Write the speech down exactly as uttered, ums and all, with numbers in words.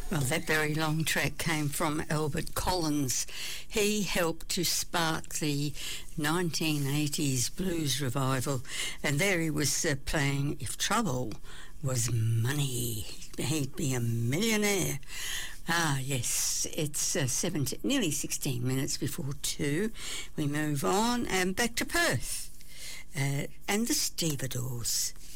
Well, that very long track came from Albert Collins. He helped to spark the nineteen eighties blues revival, and there he was uh, playing If Trouble Was Money. He'd be a millionaire. Ah, yes, it's uh, seventeen, nearly sixteen minutes before two. We move on and back to Perth uh, and the Stevedores.